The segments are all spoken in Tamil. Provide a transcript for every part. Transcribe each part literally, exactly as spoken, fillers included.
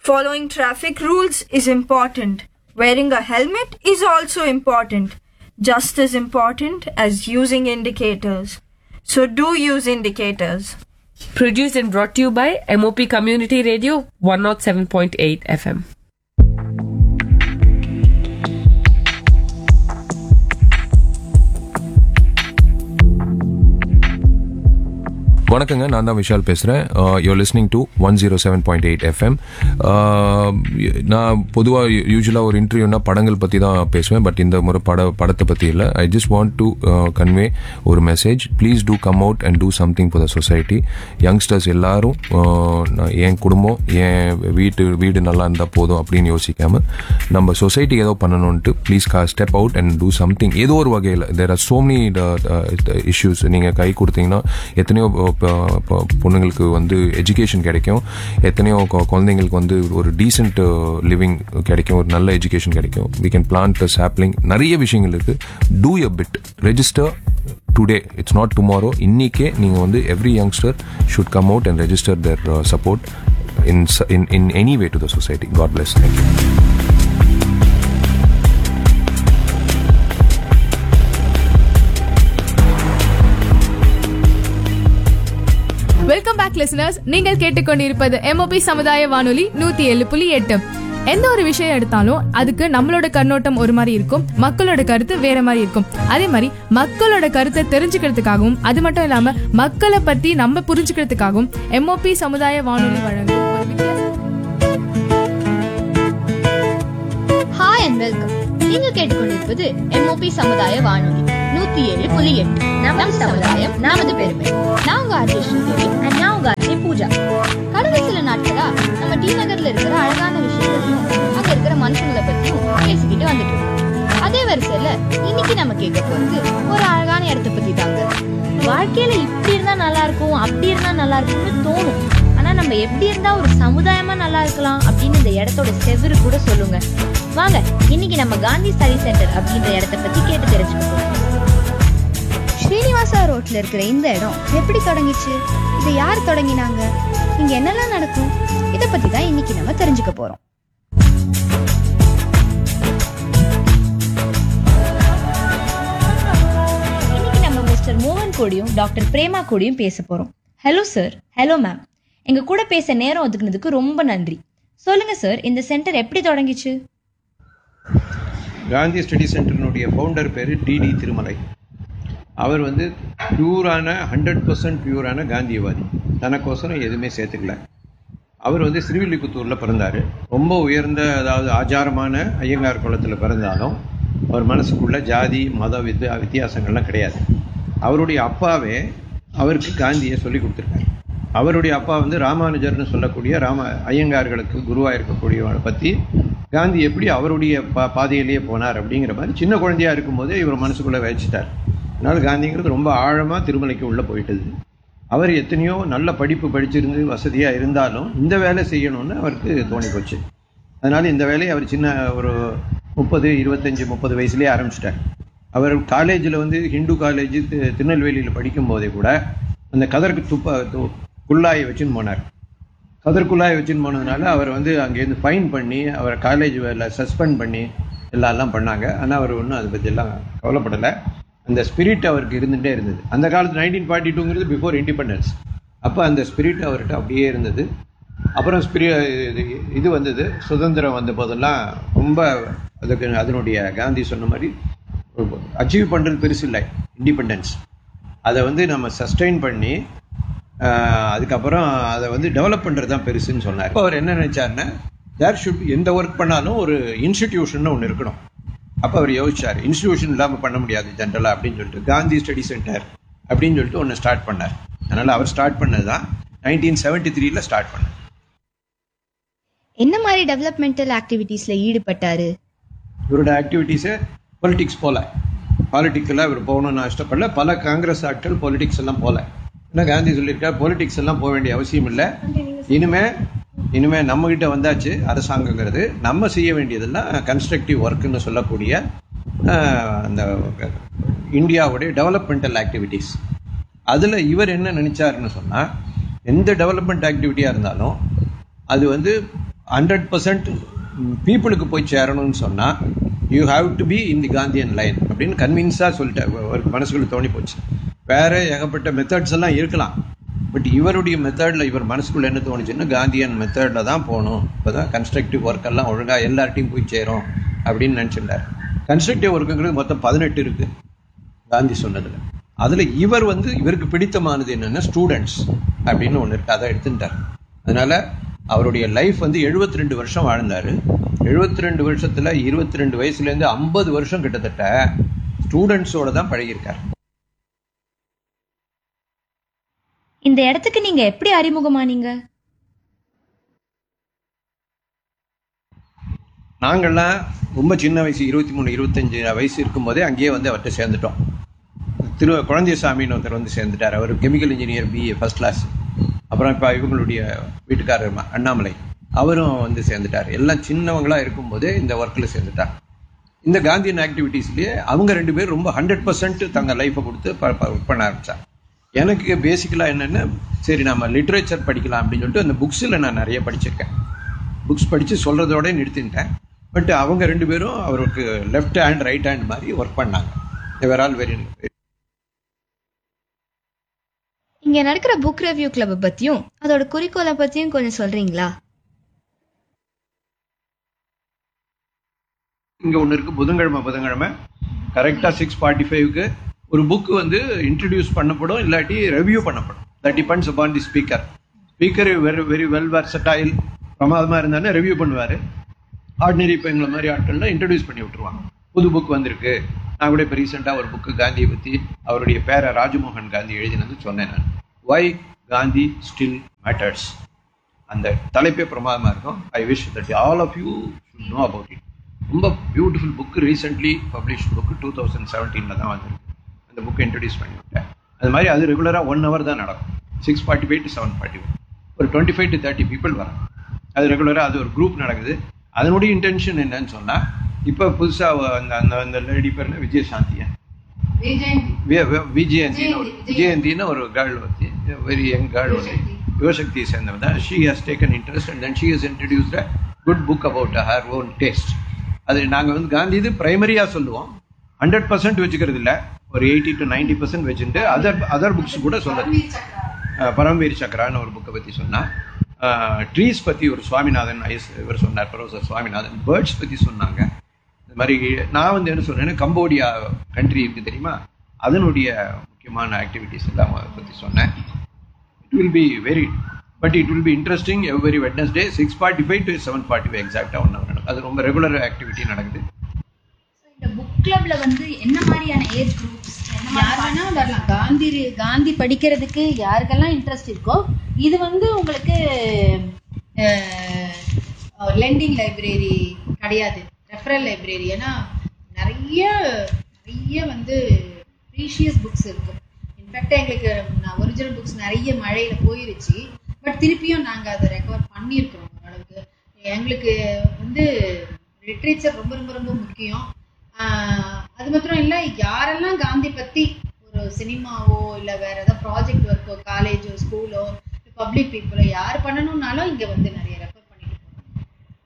Following traffic rules is important. Wearing a helmet is also important, just as important as using indicators. So do use indicators. Produced and brought to you by M O P Community Radio one oh seven point eight F M. வணக்கங்க, நான் தான் விஷால் பேசுகிறேன். You are listening to one zero seven point eight FM. நான் பொதுவாக யூஸ்வலாக ஒரு இன்டர்வியூனா படங்கள் பற்றி தான் பேசுவேன். பட் இந்த முறை பட படத்தை பற்றி இல்லை. I just want to convey ஒரு message. Please do come out and do something for the society. Youngsters எல்லாரும் என் குடும்பம், என் வீட்டு வீடு நல்லா இருந்தால் போதும் அப்படின்னு யோசிக்காமல் நம்ம சொசைட்டிக்கு ஏதோ பண்ணணும்ட்டு ப்ளீஸ் கா step out and do something. ஏதோ ஒரு வகையில் there are so many issues. நீங்கள் கை கொடுத்தீங்கன்னா எத்தனையோ பொண்ணுங்களுக்கு வந்து எஜுகேஷன் கிடைக்கும், எத்தனையோ குழந்தைங்களுக்கு வந்து ஒரு டீசென்ட் லிவிங் கிடைக்கும், ஒரு நல்ல எஜுகேஷன் கிடைக்கும். We can plant a sapling. நிறைய விஷயங்கள் இருக்கு. Two a bit. Register today, it's not tomorrow. இன்னைக்கே நீங்கள் வந்து every youngster should come out and register there support in in in any way to the society. God plus. Thank you. Welcome back listeners. நீங்கள் கேட்டுக்கொண்டிருப்பது எம்ஓபி சமுதாய வானொலி நூத்தி ஏழு புள்ளி எட்டு. எந்த ஒரு விஷயம் எடுத்தாலும் அதுக்கு நம்மளோட கண்ணோட்டம் ஒரு மாதிரி இருக்கும், மக்களோட கருத்து வேற மாதிரி இருக்கும். அதே மாதிரி மக்களோட கருத்தை தெரிஞ்சுக்கிறதுக்காகவும் அது மட்டும் இல்லாம மக்களை பத்தி நம்ம புரிஞ்சுக்கிறதுக்காகவும் எம்ஓபி சமுதாய வானொலி வழங்கும் ஒரு வித்தியாசம். Hi and welcome. நீங்க கேட்டுக்கொண்டிருப்பது எம்ஓபி சமுதாய வானொலி நூத்தி ஏழு புள்ளி எட்டு. நமது சமுதாயம், நமது பெருமை. நான் உங்க ஆர்ஜே ஸ்ரீதேவி அண்ட் நான் உங்க ஆர்ஜே பூஜா. கடந்த சில நாட்களா நம்ம டி நகர்ல இருக்கிற அழகான விஷயங்களையும் அங்க இருக்கிற மனுஷங்களை பத்தியும் பேசிக்கிட்டு வந்துட்டு இருக்கோம். அதே வரிசையில இன்னைக்கு நம்ம கேட்க போறது ஒரு அழகான இடத்தை பத்தி தாங்க. வாழ்க்கையில இப்படி இருந்தா நல்லா இருக்கும், அப்படி இருந்தா நல்லா இருக்கும்னு தோணும். ஆனா நம்ம எப்படி இருந்தா ஒரு சமுதாயமா நல்லா இருக்கலாம் அப்படின்னு இந்த இடத்தோட செவரு கூட சொல்லுங்க. வாங்க இன்னைக்கு நம்ம காந்தி ஸ்டடி சென்டர் அப்படின்ற இடத்தை பத்தி கேட்டு தெரிஞ்சுக்கணும். ஸ்ரீனிவாசா ரோட்ல இருக்கிற இந்த இடம் எப்படி தொடங்கிச்சு, இதை யார் தொடங்கினாங்க, இங்க என்னெல்லாம் நடக்கும், இதை பத்தி தான் இன்னைக்கு நம்ம தெரிஞ்சுக்க போறோம். இன்னைக்கு நம்ம மிஸ்டர் மோகன் கூடயும் டாக்டர் பிரேமா கூடயும் பேச போறோம். Hello sir. Hello ma'am. எங்க கூட பேச நேரம் ஒதுக்குனதுக்கு ரொம்ப நன்றி. சொல்லுங்க சார், இந்த சென்டர் எப்படி தொடங்கிச்சு? காந்தி ஸ்டடி சென்டர்னுடைய ஃபவுண்டர் பேர் டிடி திருமலை. அவர் வந்து பியூரான ஹண்ட்ரட் பர்சன்ட் பியூரான காந்தியவாதி. தனக்கோசரம் எதுவுமே சேர்த்துக்கல. அவர் வந்து ஸ்ரீவில்லிபுத்தூரில் பிறந்தார். ரொம்ப உயர்ந்த, அதாவது ஆச்சாரமான ஐயங்கார் குலத்தில் பிறந்தாலும் அவர் மனசுக்குள்ள ஜாதி மத வித் வித்தியாசங்கள்லாம் கிடையாது. அவருடைய அப்பாவே அவருக்கு காந்தியை சொல்லி கொடுத்துருக்காரு. அவருடைய அப்பா வந்து ராமானுஜர்னு சொல்லக்கூடிய ராம ஐயங்கார்களுக்கு குருவாக இருக்கக்கூடியவனை பற்றி காந்தி எப்படி அவருடைய பா பாதையிலேயே போனார் அப்படிங்கிற மாதிரி சின்ன குழந்தையாக இருக்கும்போதே இவர் மனசுக்குள்ளே வச்சுட்டார். அதனால் காந்திங்கிறது ரொம்ப ஆழமாக திருமலைக்கு உள்ளே போயிட்டது. அவர் எத்தனையோ நல்ல படிப்பு படிச்சிருந்து வசதியாக இருந்தாலும் இந்த வேலை செய்யணும்னு அவருக்கு தோணி போச்சு. அதனால் இந்த வேலையை அவர் சின்ன ஒரு முப்பது இருபத்தஞ்சி முப்பது வயசுலேயே ஆரம்பிச்சிட்டார். அவர் காலேஜில் வந்து ஹிந்து காலேஜ் திருநெல்வேலியில் படிக்கும் போதே கூட அந்த கதருக்கு துப்ப குள்ளாயை வச்சுன்னு போனார். கதற்குள்ளாயை வச்சுன்னு போனதுனால அவர் வந்து அங்கேருந்து ஃபைன் பண்ணி அவரை காலேஜ் வேலை சஸ்பெண்ட் பண்ணி எல்லாம் பண்ணாங்க. ஆனால் அவர் ஒன்றும் அதை பற்றியெல்லாம் கவலைப்படலை. அந்த ஸ்பிரிட் அவருக்கு இருந்துகிட்டே இருந்தது. அந்த காலத்து நைன்டீன் ஃபார்ட்டி டூங்கிறது பிஃபோர் இண்டிபெண்டன்ஸ். அப்போ அந்த ஸ்பிரிட் அவர்கிட்ட அப்படியே இருந்தது. அப்புறம் ஸ்பிரி இது வந்தது, சுதந்திரம் வந்த போதெல்லாம் ரொம்ப அதுக்கு அதனுடைய காந்தி சொன்ன மாதிரி அச்சீவ் பண்ணுறது பெருசு இல்லை, இண்டிபெண்டன்ஸ். அதை வந்து நம்ம சஸ்டெயின் பண்ணி அதுக்கப்புறம் அதை வந்து டெவலப் பண்ணுறது தான் பெருசுன்னு சொன்னார். இப்போ அவர் என்ன நினைச்சாருன்னா, தேர் ஷுட் எந்த ஒர்க் பண்ணாலும் ஒரு இன்ஸ்டிடியூஷன் ஒன்று இருக்கணும். அப்போ அவர் யோசிச்சார், இன்ஸ்டிடியூஷன் இல்லாமல் பண்ண முடியாது ஜென்ரலாக அப்படின்னு சொல்லிட்டு காந்தி ஸ்டடி சென்டர் அப்படின்னு சொல்லிட்டு ஒன்று ஸ்டார்ட் பண்ணார். அதனால் அவர் ஸ்டார்ட் பண்ணது தான் நைன்டீன் செவன்டி த்ரீல ஸ்டார்ட் பண்ணார். என்ன மாதிரி டெவலப்மெண்டல் ஆக்டிவிட்டீஸ்ல ஈடுபட்டாரு? இவரோட ஆக்டிவிட்டீஸை பொலிட்டிக்ஸ் போல பாலிட்டிக்கலாக இவர் போகணும்னு இஷ்டப்படல. பல காங்கிரஸ் ஆட்கள் பொலிட்டிக்ஸ் எல்லாம் போல. ஏன்னா காந்தி சொல்லியிருக்கார், பொலிட்டிக்ஸ் எல்லாம் போக வேண்டிய அவசியம் இல்லை, இனிமே இனிமே நம்ம கிட்ட வந்தாச்சு அரசாங்கங்கிறது, நம்ம செய்ய வேண்டியதெல்லாம் கன்ஸ்ட்ரக்டிவ் ஒர்க்குன்னு சொல்லக்கூடிய அந்த இந்தியாவுடைய டெவலப்மெண்டல் ஆக்டிவிட்டீஸ். அதில் இவர் என்ன நினைச்சாருன்னு சொன்னால், எந்த டெவலப்மெண்ட் ஆக்டிவிட்டியாக இருந்தாலும் அது வந்து ஹண்ட்ரட் பர்சன்ட் பீப்புளுக்கு போய் சேரணும்னு சொன்னால் you have to be in the Gandhian line அப்படின்னு கன்வின்ஸாக சொல்லிட்டேன். ஒரு மனசுக்குள்ள தோணி போச்சு. வேற ஏகப்பட்ட மெத்தட்ஸ் எல்லாம் இருக்கலாம், பட் இவருடைய மெத்தடில் இவர் மனசுக்குள்ள என்ன தோணுச்சுன்னா காந்தியன் மெத்தடில் தான் போகணும், இப்போ தான் கன்ஸ்ட்ரக்டிவ் ஒர்க் எல்லாம் ஒழுங்காக எல்லார்ட்டையும் போய் சேரும் அப்படின்னு நினச்சிட்டார். கன்ஸ்ட்ரக்டிவ் ஒர்க்குங்கிறது மொத்தம் பதினெட்டு இருக்கு காந்தி சொன்னதில். அதில் இவர் வந்து இவருக்கு பிடித்தமானது என்னென்னா ஸ்டூடெண்ட்ஸ் அப்படின்னு ஒன்று இருக்குது, அதை எடுத்துட்டார். அதனால அவருடைய லைஃப் வந்து எழுபத்தி ரெண்டு வருஷம் வாழ்ந்தார். எழுபத்தி ரெண்டு வருஷத்தில் இருபத்தி ரெண்டு வயசுலேருந்து ஐம்பது வருஷம் கிட்டத்தட்ட ஸ்டூடெண்ட்ஸோட தான் பழகியிருக்கார். இந்த இடத்துக்கு நீங்க எப்படி அறிமுகமானீங்க? நாங்கள்லாம் ரொம்ப சின்ன வயசு இருபத்தி மூணு இருபத்தஞ்சு வயசு இருக்கும்போதே அங்கேயே வந்து அவர்கிட்ட சேர்ந்துட்டோம். திரு குழந்தைசாமின்னு ஒருத்தர் வந்து சேர்ந்துட்டார். அவர் chemical engineer, BA first class. அப்புறம் இப்போ இவங்களுடைய வீட்டுக்காரர் அண்ணாமலை, அவரும் வந்து சேர்ந்துட்டார். எல்லாம் சின்னவங்களாக இருக்கும்போதே இந்த ஒர்க்கில் சேர்ந்துட்டார். இந்த காந்தியன் ஆக்டிவிட்டீஸ்லேயே அவங்க ரெண்டு பேரும் ரொம்ப ஹண்ட்ரட் பர்சன்ட் தங்க லைஃப்பை கொடுத்து ஒர்க் பண்ண ஆரம்பித்தார். எனக்கு பேசிக்கலாக என்னென்னா, சரி நம்ம லிட்ரேச்சர் படிக்கலாம் அப்படின்னு சொல்லிட்டு அந்த புக்ஸில் நான் நிறைய படிச்சிருக்கேன். புக்ஸ் படித்து சொல்கிறதோட நிறுத்திட்டேன். பட் அவங்க ரெண்டு பேரும் அவருக்கு லெஃப்ட் ஹேண்ட் ரைட் ஹேண்ட் மாதிரி ஒர்க் பண்ணாங்க. தேர் ஆல் வெரி. இங்க நடக்கிற புக் ரிவ்யூ கிளப் பத்தியும் அதோட குறிக்கோளை பத்தியும் கொஞ்சம் சொல்றீங்களா? இங்க ஒன்று இருக்கு, புதன்கிழமை புதன்கிழமை கரெக்டாக சிக்ஸ் ஃபார்ட்டி ஃபைவ்க்கு ஒரு புக்கு வந்து இன்ட்ரடியூஸ் பண்ணப்படும், இல்லாட்டி ரெவ்யூ பண்ணப்படும். That depends upon the speaker. Speaker very very well versatile, பிரமாதமாக இருந்தாலும் ரெவ்யூ பண்ணுவார். ஆர்டினரி இப்போ எங்களை மாதிரி ஆட்கள்லாம் இன்ட்ரடியூஸ் பண்ணி விட்டுருவாங்க. புது புக் வந்திருக்கு. நான் கூட இப்போ ரீசெண்டாக ஒரு புக்கு காந்தியை பற்றி அவருடைய பேரை ராஜமோகன் காந்தி எழுதினது சொன்னேன் நான். வை காந்தி ஸ்டில் மேட்டர்ஸ். அந்த தலைப்பே பிரமாதமாக இருக்கும். I wish that all of you should know about it. ரொம்ப beautiful book, recently publish book, two thousand செவன்டீனில் தான் வந்திருக்கு. அந்த புக்கை இன்ட்ரடியூஸ் பண்ணி விட்டேன். அது மாதிரி அது ரெகுலராக ஒன் ஹவர் தான் நடக்கும். Six forty five to seven forty five ஒரு twenty five to thirty people வராங்க. அது ரெகுலராக அது ஒரு குரூப் நடக்குது. அதனுடைய இன்டென்ஷன் என்னன்னு சொன்னால், இப்போ புதுசாக அந்த அந்த அந்த லேடி பேர் விஜயசாந்தியா விஜயந்தின்னு ஒரு விஜயந்தின்னு ஒரு கேர்ள் வந்து வெரி யங் கேர்ள் வந்து யுவசக்தியை சேர்ந்தவங்க தான். She has taken interest and then she has introduced a good book about her own taste. அது நாங்கள் வந்து காந்தி இது பிரைமரியாக சொல்லுவோம், ஹண்ட்ரட் பர்சன்ட் வச்சுக்கிறது இல்லை, ஒரு எயிட்டி டு நைன்டி பர்சன்ட் வச்சுட்டு அதர் அதர் புக்ஸ் கூட சொல்லுது. பரம்வீர் சக்கரான்னு ஒரு புக்கை பற்றி சொன்னால், ட்ரீஸ் பற்றி ஒரு சுவாமிநாதன் ஐஸ் இவர் சொன்னார், ப்ரொஃபசர் சுவாமிநாதன். பேர்ட்ஸ் பற்றி சொன்னாங்க. இது மாதிரி நான் வந்து என்ன சொல்றேன்னா, கம்போடியா கண்ட்ரி இருக்குது தெரியுமா, அதனுடைய முக்கியமான ஆக்டிவிட்டீஸ் எல்லாம் அதை பற்றி சொன்னேன். It will be very but it will be interesting. Every Wednesday six forty five to seven forty five எக்ஸாக்டாக ஒன் ஹவர் நடக்கும். அது ரொம்ப ரெகுலர் ஆக்டிவிட்டி நடக்குது. இந்த புக் கிளப்ல வந்து என்ன மாதிரியான ஏஜ் குரூப்ஸ் யாருன்னா வரலாம்? காந்தி காந்தி படிக்கிறதுக்கு யாருக்கெல்லாம் இன்ட்ரெஸ்ட் இருக்கோ, இது வந்து உங்களுக்கு லெண்டிங் லைப்ரரி கிடையாது, ரெஃபரல் லைப்ரரி. ஏன்னா நிறைய நிறைய வந்து ப்ரீஷியஸ் புக்ஸ் இருக்கும். இன்ஃபேக்ட் எங்களுக்கு ஒரிஜினல் புக்ஸ் நிறைய மழையில போயிருச்சு, பட் திருப்பியும் நாங்கள் அதை ரெக்கவர் பண்ணியிருக்கிறோம் ஓரளவுக்கு. எங்களுக்கு வந்து லிட்ரேச்சர் ரொம்ப ரொம்ப ரொம்ப முக்கியம். அது மாத்திரம் இல்லை, யாரெல்லாம் காந்தி பற்றி ஒரு சினிமாவோ இல்லை வேற ஏதாவது ப்ராஜெக்ட் ஒர்க்கோ, காலேஜோ ஸ்கூலோ பப்ளிக் பீப்புளோ யார் பண்ணணும்னாலும் இங்கே வந்து நிறைய ரெஃபர் பண்ணிட்டு போகிறோம்.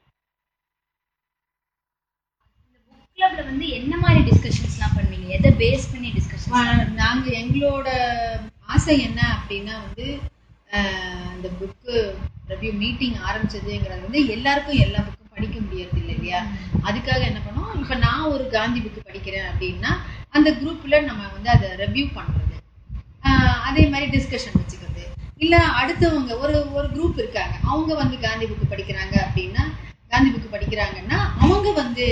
இந்த புக் கிளப்ல வந்து என்ன மாதிரி டிஸ்கஷன்ஸ்லாம் பண்ணுவீங்க? எதை பேஸ் பண்ணி டிஸ்கஷன்? நாங்கள் எங்களோட ஆசை என்ன அப்படின்னா வந்து இந்த புக்கு ரிவ்யூ மீட்டிங் ஆரம்பிச்சதுங்கிறது வந்து எல்லாருக்கும் எல்லா புக்கும் படிக்க முடியறது இல்லை இல்லையா? அதுக்காக என்ன பண்ணோம், இப்போ நான் ஒரு காந்தி புக்கு படிக்கிறேன் அப்படின்னா அந்த குரூப்ல நம்ம வந்து அதை ரிவ்யூ பண்றது, அதே மாதிரி டிஸ்கஷன் வச்சுக்கிறது. இல்லை அடுத்தவங்க ஒரு ஒரு குரூப் இருக்காங்க, அவங்க வந்து காந்தி புக்கு படிக்கிறாங்க அப்படின்னா காந்தி புக்கு படிக்கிறாங்கன்னா அவங்க வந்து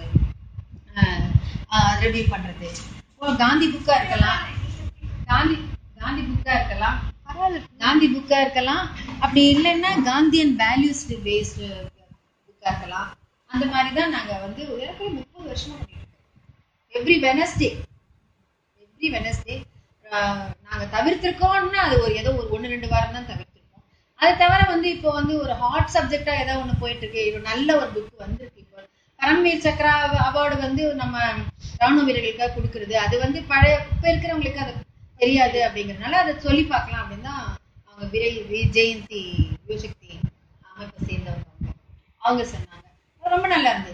ரிவ்யூ பண்றது. காந்தி புக்கா இருக்கலாம், காந்தி காந்தி புக்கா இருக்கலாம் காந்தி புக்கா இருக்கலாம் அப்படி இல்லைன்னா காந்தியன் வேல்யூஸ் பேஸ்டு புக்கா இருக்கலாம். அந்த மாதிரி தான் நாங்கள் வந்து முப்பது வருஷமா பண்ணிட்டு இருக்கோம். எவ்ரி வெனஸ்டே எவ்ரி வெனஸ்டே நாங்கள் தவிர்த்திருக்கோம்னா அது ஒரு ஏதோ ஒரு ஒன்று ரெண்டு வாரம் தான் தவிர்த்திருக்கோம். அதை தவிர வந்து இப்போ வந்து ஒரு ஹாட் சப்ஜெக்டா ஏதோ ஒன்று போயிட்டு இருக்கு. இப்போ நல்ல ஒரு புக் வந்திருக்கு. இப்போ பரம்வீர் சக்ரா அவார்டு வந்து நம்ம ராணுவ வீரர்களுக்காக கொடுக்கறது, அது வந்து பழைய இப்போ இருக்கிறவங்களுக்கு அது தெரியாது அப்படிங்கிறதுனால அதை சொல்லி பார்க்கலாம் அப்படின்னு தான் அவங்க விரை ஜெயந்தி யுவசக்தி அமைப்பை சேர்ந்தவங்க. அவங்க சொன்னாங்க. ரொம்ப நல்லா இருந்தது.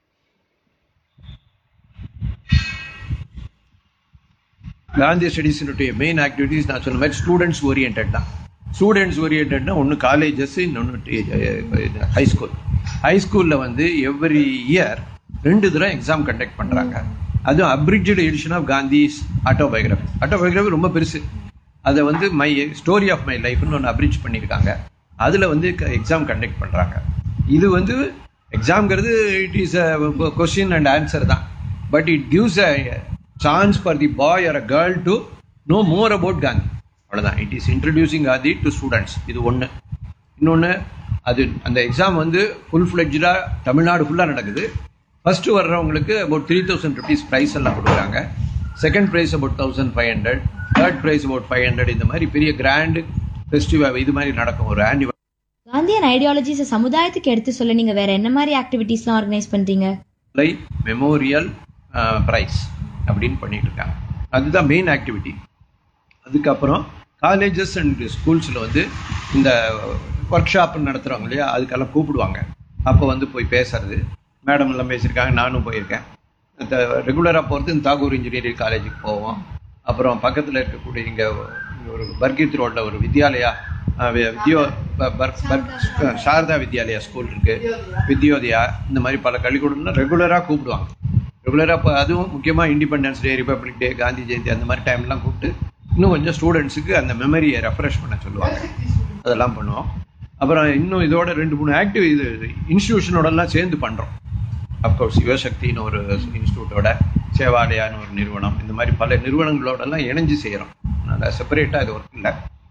காந்தி ஸ்டடீஸினுடைய மெயின் ஆக்டிவிட்டிஸ் நான் சொன்ன மாதிரி ஸ்டூடெண்ட்ஸ் ஓரியன்ட் தான். ஸ்டூடெண்ட்ஸ் ஓரியன்ட்னா ஒன்று காலேஜஸ், இன்னொன்று ஹைஸ்கூல். ஹைஸ்கூலில் வந்து எவ்ரி இயர் ரெண்டு தடவை எக்ஸாம் கண்டக்ட் பண்ணுறாங்க. அதுவும் அப்ரிட்ஜ்டு edition of Gandhi's autobiography. Autobiography ரொம்ப பெருசு. அதை வந்து மை ஸ்டோரி ஆஃப் மை லைஃப்னு ஒன்று அப்ரிட்ஜ் பண்ணியிருக்காங்க. அதில் வந்து எக்ஸாம் கண்டக்ட் பண்ணுறாங்க. இது வந்து எக்ஸாம்ங்கிறது it is a question and answer தான். But it gives a chance for the boy or a girl to no more about Gandhi. அவ்வளோதான். It is introducing Gandhi to students. இது ஒன்று. இன்னொன்று, அது அந்த எக்ஸாம் வந்து ஃபுல் ஃப்ளெட்ஜாக தமிழ்நாடு ஃபுல்லாக நடக்குது. ஃபஸ்ட்டு வர்றவங்களுக்கு about three thousand rupees price எல்லாம் கொடுக்குறாங்க. Second prize about thousand five hundred third prize about five hundred இந்த மாதிரி பெரிய கிராண்டு ஃபெஸ்டிவல் இது மாதிரி நடக்கும். ஒரு ஆன்யுவல் காந்தியன் ஐடியாலஜிஸை சமுதாயத்துக்கு எடுத்து சொல்ல நீங்கள் வேற என்ன மாதிரி ஆக்டிவிட்டீஸ்லாம் ஆர்கனைஸ் பண்ணுறீங்க? மெமோரியல் ப்ரைஸ் அப்படின்னு பண்ணிட்டு இருக்காங்க. அதுதான் மெயின் ஆக்டிவிட்டி. அதுக்கப்புறம் காலேஜஸ் அண்ட் ஸ்கூல்ஸில் வந்து இந்த ஒர்க் ஷாப் நடத்துகிறவங்க இல்லையா, அதுக்கெல்லாம் கூப்பிடுவாங்க. அப்போ வந்து போய் பேசுறது, மேடம் எல்லாம் பேசியிருக்காங்க, நானும் போயிருக்கேன். ரெகுலராக போகிறது இந்த தாகூர் இன்ஜினியரிங் காலேஜுக்கு போவோம். அப்புறம் பக்கத்தில் இருக்கக்கூடிய இங்கே ஒரு பர்கீத் ரோட்டில் ஒரு வித்யாலயா வித்யோ சாரதா வித்யாலயா ஸ்கூல் இருக்குது, வித்யோதயா, இந்த மாதிரி பல பள்ளிக்கூடம்லாம் ரெகுலராக கூப்பிடுவாங்க. ரெகுலராக அதுவும் முக்கியமாக இண்டிபெண்டன்ஸ் டே, ரிப்பப்ளிக் டே, காந்தி ஜெயந்தி அந்த மாதிரி டைம்லாம் கூப்பிட்டு இன்னும் கொஞ்சம் ஸ்டூடெண்ட்ஸுக்கு அந்த மெமரியை ரெஃப்ரெஷ் பண்ண சொல்லுவாங்க. அதெல்லாம் பண்ணுவோம். அப்புறம் இன்னும் இதோட ரெண்டு மூணு ஆக்டிவ் இது இன்ஸ்டிடியூஷனோடலாம் சேர்ந்து பண்ணுறோம். அஃப்கோர்ஸ் யுவசக்தின்னு ஒரு இன்ஸ்டியூட்டோட, சேவாலயான்னு ஒரு நிறுவனம், இந்த மாதிரி பல நிறுவனங்களோடலாம் இணைஞ்சு செய்கிறோம். அதனால் செப்பரேட்டாக இது ஒர்க் இல்லை.